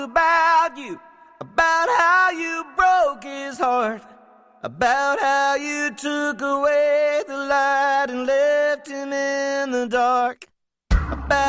about you, about how you broke his heart, about how you took away the light and left him in the dark.